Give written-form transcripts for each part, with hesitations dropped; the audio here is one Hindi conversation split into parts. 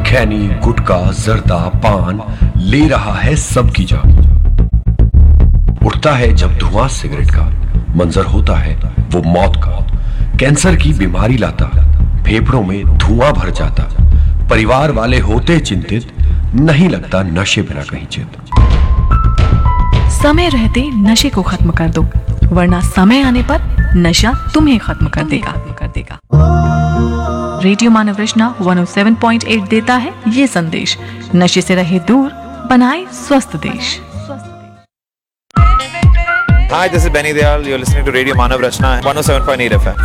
खैनी, गुटखा, जर्दा, पान ले रहा है सबकी जान। उठता है जब धुआं सिगरेट का, मंजर होता है वो मौत का। कैंसर की बीमारी लाता, फेफड़ों में धुआं भर जाता। परिवार वाले होते चिंतित, नहीं लगता नशे बिना कहीं चित। समय रहते नशे को खत्म कर दो, वरना समय आने पर नशा तुम्हें खत्म कर देगा। रेडियो मानव रचना 107.8 देता है ये संदेश, नशे से रहे दूर, बनाए स्वस्थ देश। Hi, this is Benny Dayal. You're listening to Radio Manav Rachna 107.8 FM.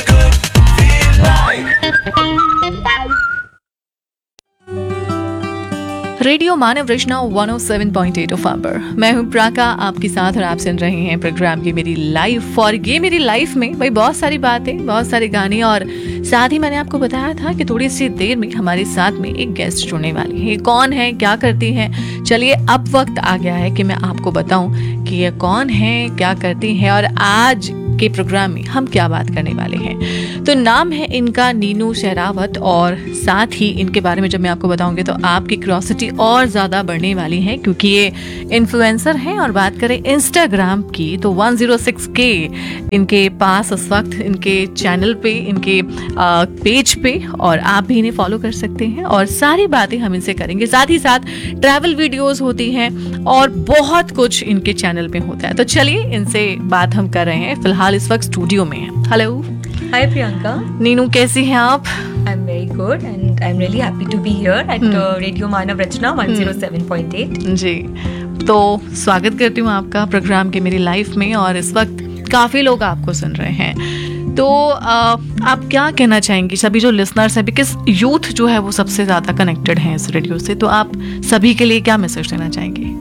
Radio Manav Rachna 107.8 FM पर मैं हूं प्राका आपके साथ, और आप सुन रहे हैं प्रोग्राम की मेरी लाइफ। और ये मेरी लाइफ में भाई बहुत सारी बातें, बहुत सारे गाने, और साथ ही मैंने आपको बताया था कि थोड़ी सी देर में हमारे साथ में एक गेस्ट जुड़ने वाली है। कौन है, क्या करती हैं, चलिए अब वक्त आ गया है कि मैं आपको बताऊं कि ये कौन है, क्या करती हैं, और आज के प्रोग्राम में हम क्या बात करने वाले हैं। तो नाम है इनका नीनू सहरावत, और साथ ही इनके बारे में जब मैं आपको बताऊंगी तो आपकी क्यूरियोसिटी और ज़्यादा बढ़ने वाली है, क्योंकि ये इन्फ्लुएंसर हैं। और बात करें इंस्टाग्राम की तो 106K इनके पास इस वक्त इनके चैनल पे, इनके पेज पे, और आप भी इन्हें फॉलो कर सकते हैं। और सारी बातें हम इनसे करेंगे, साथ ही साथ ट्रैवल वीडियोस होती हैं और बहुत कुछ इनके चैनल पे होता है। तो चलिए इनसे बात हम कर रहे हैं। फिलहाल इस वक्त स्टूडियो में है। हेलो, हाय प्रियंका। नीनू कैसी हैं आप? I am very good and I am really happy to be here at radio मानव रचना 107.8। जी, तो स्वागत करती हूँ आपका प्रोग्राम के मेरी लाइफ में। और इस वक्त काफ़ी लोग आपको सुन रहे हैं, तो आप क्या कहना चाहेंगी सभी जो लिसनर्स हैं, बिकॉज यूथ जो है वो सबसे ज़्यादा कनेक्टेड हैं इस रेडियो से, तो आप सभी के लिए क्या मैसेज देना चाहेंगी?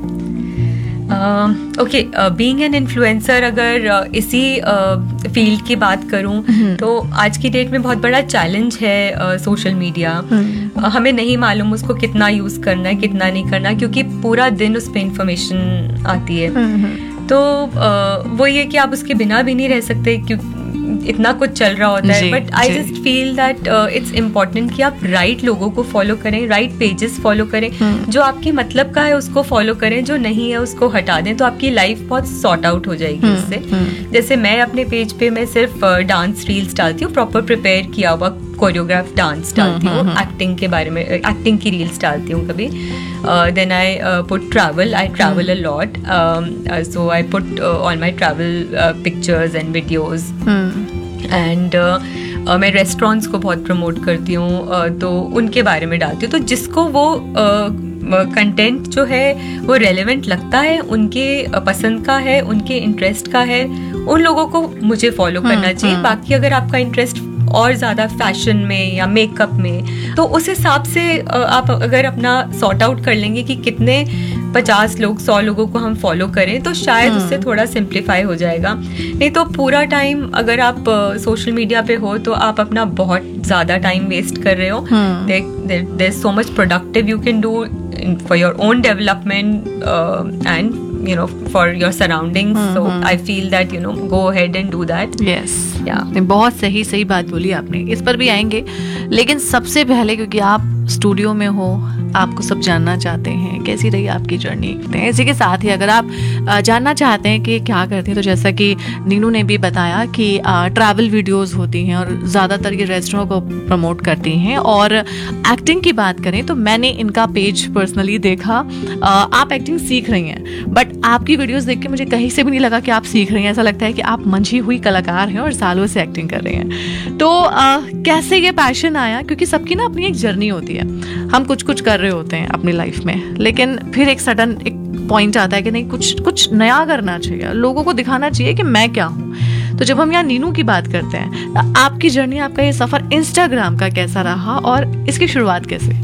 ओके, बीइंग एन इन्फ्लुएंसर, अगर इसी फील्ड की बात करूं तो आज की डेट में बहुत बड़ा चैलेंज है सोशल मीडिया। हमें नहीं मालूम उसको कितना यूज़ करना है, कितना नहीं करना, क्योंकि पूरा दिन उस पर इंफॉर्मेशन आती है। तो वो ये कि आप उसके बिना भी नहीं रह सकते, क्योंकि इतना कुछ चल रहा होता है। But I just feel that it's important कि आप राइट लोगों को फॉलो करें, राइट पेजेस फॉलो करें, जो आपके मतलब का है उसको फॉलो करें, जो नहीं है उसको हटा दें, तो आपकी लाइफ बहुत सॉर्ट आउट हो जाएगी उससे। जैसे मैं अपने पेज पे मैं सिर्फ डांस रील्स डालती हूँ, प्रॉपर प्रिपेयर किया हुआ कोरियोग्राफ डांस डालती हूँ, एक्टिंग के बारे में, एक्टिंग की रील्स डालती हूँ कभी। Then I put travel, I travel a lot, so I put all my travel pictures and videos. And मैं रेस्टोरेंट्स को बहुत प्रमोट करती हूँ, तो उनके बारे में डालती हूँ। तो जिसको वो कंटेंट जो है वो रेलेवेंट लगता है, उनके पसंद का है, उनके इंटरेस्ट का है, उन लोगों को मुझे फॉलो करना चाहिए। बाकी अगर आपका इंटरेस्ट और ज़्यादा फैशन में या मेकअप में, तो उस हिसाब से आप अगर अपना सॉर्ट आउट कर लेंगे कि कितने 50 लोग 100 लोगों को हम फॉलो करें, तो शायद उससे थोड़ा सिंप्लीफाई हो जाएगा। नहीं तो पूरा टाइम अगर आप सोशल मीडिया पे हो तो आप अपना बहुत ज़्यादा टाइम वेस्ट कर रहे हो। There is so much productive you can do for your own development and you know for your surroundings. So I feel that go ahead and do that. Yes, बहुत सही बात बोली आपने, इस पर भी आएंगे। लेकिन सबसे पहले, क्योंकि आप स्टूडियो में हो, आपको सब जानना चाहते हैं कैसी रही आपकी जर्नी। इसी के साथ ही अगर आप जानना चाहते हैं कि क्या करते हैं, तो जैसा कि नीनू ने भी बताया कि ट्रैवल वीडियोस होती हैं और ज़्यादातर ये रेस्टोरेंट को प्रमोट करती हैं। और एक्टिंग की बात करें तो मैंने इनका पेज पर्सनली देखा, आप एक्टिंग सीख रही हैं, बट आपकी वीडियोस देख के मुझे कहीं से भी नहीं लगा कि आप सीख रही हैं। ऐसा लगता है कि आप मंझी हुई कलाकार हैं और सालों से एक्टिंग कर रही हैं। तो कैसे ये पैशन आया? क्योंकि सबकी ना अपनी एक जर्नी होती है, हम कुछ कर रहे होते हैं अपनी लाइफ में, लेकिन फिर एक सडन एक पॉइंट आता है कि नहीं, कुछ नया करना चाहिए, लोगों को दिखाना चाहिए कि मैं क्या हूँ। तो जब हम यहाँ नीनू की बात करते हैं, आपकी जर्नी, आपका ये सफर इंस्टाग्राम का कैसा रहा और इसकी शुरुआत कैसे?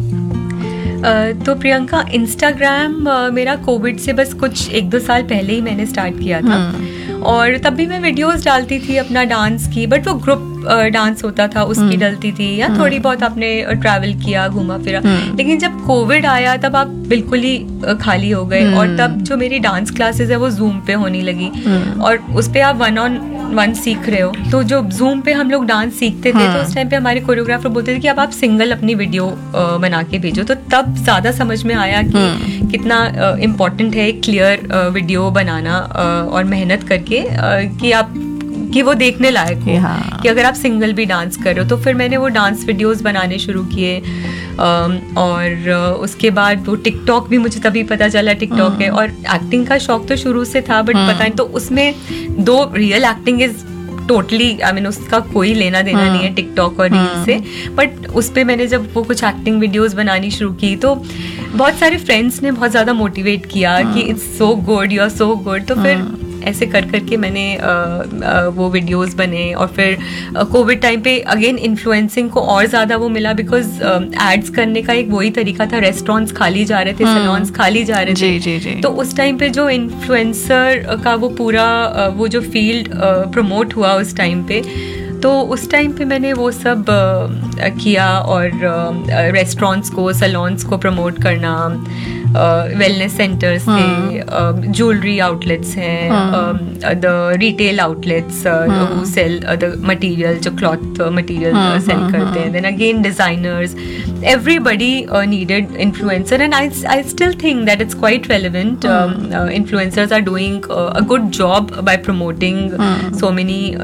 तो प्रियंका, इंस्टाग्राम मेरा कोविड से बस कुछ 1-2 साल पहले ही मैंने स्टार्ट किया था। और तब भी मैं वीडियोस डालती थी अपना डांस की, बट वो ग्रुप डांस होता था उसकी डलती थी, या थोड़ी बहुत आपने ट्रैवल किया, घूमा फिरा। लेकिन जब कोविड आया तब आप बिल्कुल ही खाली हो गए, और तब जो मेरी डांस क्लासेस है वो जूम पे होने लगी, और उस पे आप वन सीख रहे हो, तो जो जूम पे हम लोग डांस सीखते थे तो उस टाइम पे हमारे कोरियोग्राफर बोलते थे कि अब आप सिंगल अपनी वीडियो बना के भेजो, तो तब ज्यादा समझ में आया कि कितना इम्पोर्टेंट है क्लियर वीडियो बनाना और मेहनत करके कि वो देखने लायक हो, कि अगर आप सिंगल भी डांस कर रहे हो। तो फिर मैंने वो डांस वीडियोस बनाने शुरू किए और उसके बाद वो टिकटॉक भी मुझे तभी पता चला टिकटॉक है। और एक्टिंग का शौक तो शुरू से था, बट पता नहीं, तो उसमें दो रियल एक्टिंग इज टोटली उसका कोई लेना देना नहीं है टिकटॉक और रील से। बट उस पे मैंने जब वो कुछ एक्टिंग वीडियोस बनानी शुरू की तो बहुत सारे फ्रेंड्स ने बहुत ज़्यादा मोटिवेट किया कि it's so good, you are so good. तो फिर ऐसे कर करके मैंने वो वीडियोस बने। और फिर कोविड टाइम पे अगेन इन्फ्लुएंसिंग को और ज़्यादा वो मिला, बिकॉज एड्स करने का एक वही तरीका था, रेस्टोरेंट्स खाली जा रहे थे, सैलून्स खाली जा रहे थे। जी। तो उस टाइम पे जो इन्फ्लुएंसर का वो पूरा वो जो फील्ड प्रमोट हुआ उस टाइम पे, तो उस टाइम पे मैंने वो सब किया। और रेस्टोरेंट्स को, सैलून्स को प्रमोट करना, वेलनेस सेंटर्स थे, ज्वेलरी आउटलेट्स हैं, the retail outlets who cell the material, जो क्लॉथ मटेरियल सेल करते हैं, then again designers, everybody needed influencer, and I still think that it's quite relevant. Influencers are doing a good job by promoting so many